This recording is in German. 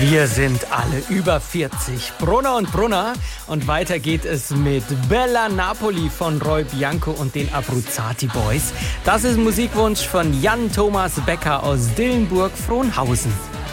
Wir sind alle über 40. Brunner und Brunner. Und weiter geht es mit Bella Napoli von Roy Bianco und den Abruzzati Boys. Das ist ein Musikwunsch von Jan Thomas Becker aus Dillenburg-Frohnhausen.